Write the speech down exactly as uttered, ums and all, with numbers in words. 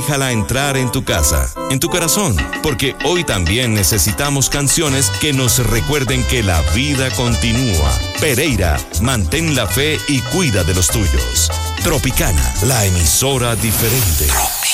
Déjala entrar en tu casa, en tu corazón, porque hoy también necesitamos canciones que nos recuerden que la vida continúa. Pereira, mantén la fe y cuida de los tuyos. Tropicana, la emisora diferente.